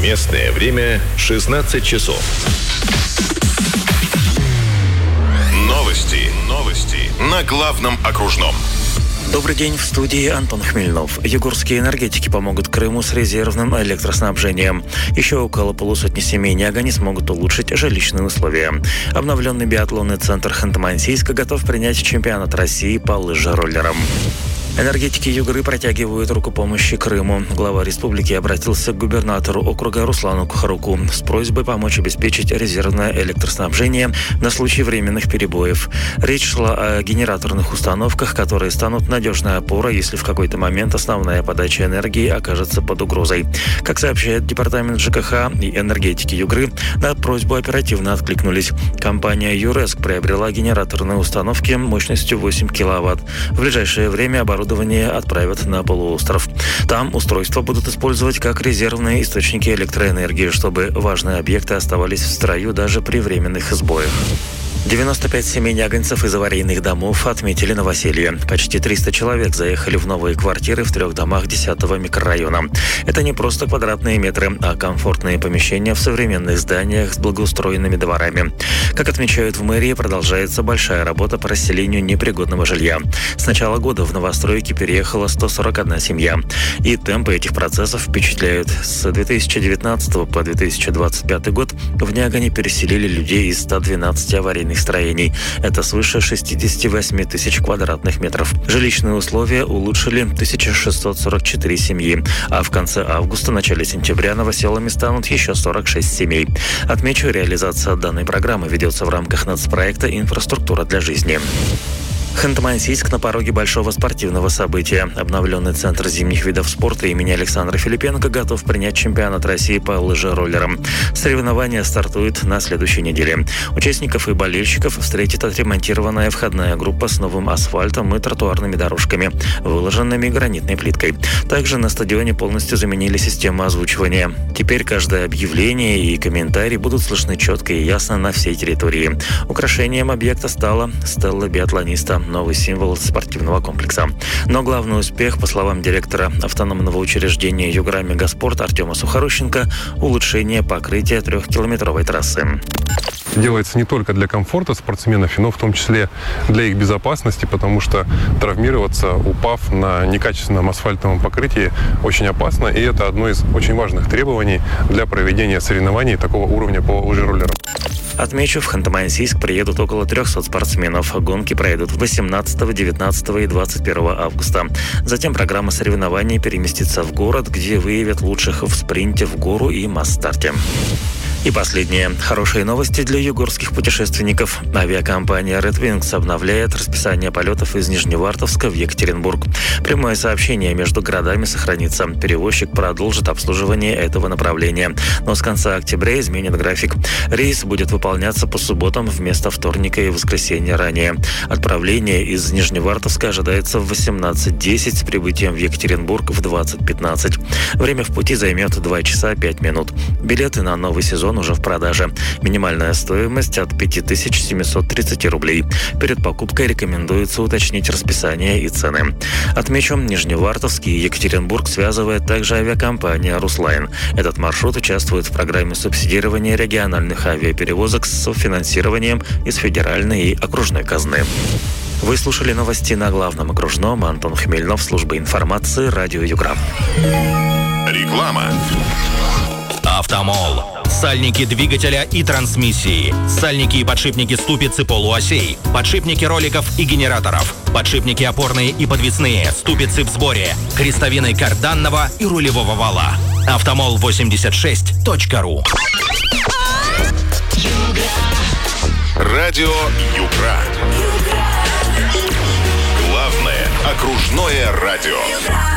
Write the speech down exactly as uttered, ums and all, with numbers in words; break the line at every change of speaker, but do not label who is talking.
Местное время шестнадцать часов. Новости. Новости на главном окружном.
Добрый день, в студии Антон Хмельнов. Югорские энергетики помогут Крыму с резервным электроснабжением. Еще около полусотни семей Нягани смогут улучшить жилищные условия. Обновленный биатлонный центр Ханты-Мансийска готов принять чемпионат России по лыжероллерам. Энергетики Югры протягивают руку помощи Крыму. Глава республики обратился к губернатору округа Руслану Кухаруку с просьбой помочь обеспечить резервное электроснабжение на случай временных перебоев. Речь шла о генераторных установках, которые станут надежной опорой, если в какой-то момент основная подача энергии окажется под угрозой. Как сообщает департамент ЖКХ и энергетики Югры, на просьбу оперативно откликнулись. Компания «Юреск» приобрела генераторные установки мощностью восемь киловатт. В ближайшее время оборудование Оборудование отправят на полуостров. Там устройства будут использовать как резервные источники электроэнергии, чтобы важные объекты оставались в строю даже при временных сбоях. девяносто пять семей нягонцев из аварийных домов отметили новоселье. Почти триста человек заехали в новые квартиры в трех домах десятого микрорайона. Это не просто квадратные метры, а комфортные помещения в современных зданиях с благоустроенными дворами. Как отмечают в мэрии, продолжается большая работа по расселению непригодного жилья. С начала года в новостройки переехала сто сорок одна семья. И темпы этих процессов впечатляют. С две тысячи девятнадцатого по две тысячи двадцать пятый год в Нягани переселили людей из ста двенадцати аварийных строений. Это свыше шестьдесят восемь тысяч квадратных метров. Жилищные условия улучшили тысяча шестьсот сорок четыре семьи, а в конце августа, начале сентября новоселами станут еще сорок шесть семей. Отмечу, реализация данной программы ведется в рамках нацпроекта «Инфраструктура для жизни». Ханты-Мансийск на пороге большого спортивного события. Обновленный центр зимних видов спорта имени Александра Филипенко готов принять чемпионат России по лыжероллерам. Соревнования стартуют на следующей неделе. Участников и болельщиков встретит отремонтированная входная группа с новым асфальтом и тротуарными дорожками, выложенными гранитной плиткой. Также на стадионе полностью заменили систему озвучивания. Теперь каждое объявление и комментарий будут слышны четко и ясно на всей территории. Украшением объекта стала стелла биатлониста, новый символ спортивного комплекса. Но главный успех, по словам директора автономного учреждения «Югра Мегаспорт» Артема Сухорощенко, улучшение покрытия трехкилометровой трассы.
Делается не только для комфорта спортсменов, но в том числе для их безопасности, потому что травмироваться, упав на некачественном асфальтовом покрытии, очень опасно, и это одно из очень важных требований для проведения соревнований такого уровня по лыжероллерам.
Отмечу, в Ханты-Мансийск приедут около трехсот спортсменов. Гонки пройдут восемнадцатого, девятнадцатого и двадцать первого августа. Затем программа соревнований переместится в город, где выявят лучших в спринте в гору и масс-старте. И последнее. Хорошие новости для югорских путешественников. Авиакомпания Red Wings обновляет расписание полетов из Нижневартовска в Екатеринбург. Прямое сообщение между городами сохранится. Перевозчик продолжит обслуживание этого направления. Но с конца октября изменит график. Рейс будет выполняться по субботам вместо вторника и воскресенья ранее. Отправление из Нижневартовска ожидается в восемнадцать десять с прибытием в Екатеринбург в двадцать пятнадцать. Время в пути займет два часа пять минут. Билеты на новый сезон уже в продаже. Минимальная стоимость от пять тысяч семьсот тридцать рублей. Перед покупкой рекомендуется уточнить расписание и цены. Отмечу, Нижневартовск и Екатеринбург связывает также авиакомпания «Руслайн». Этот маршрут участвует в программе субсидирования региональных авиаперевозок с софинансированием из федеральной и окружной казны. Вы слушали новости на главном окружном. Антон Хмельнов, служба информации, радио Югра.
Реклама.
Автомол. Сальники двигателя и трансмиссии. Сальники и подшипники ступиц и полуосей. Подшипники роликов и генераторов. Подшипники опорные и подвесные. Ступицы в сборе. Крестовины карданного и рулевого вала. автомол восемьдесят шесть точка ру.
Радио Югра. Главное окружное радио.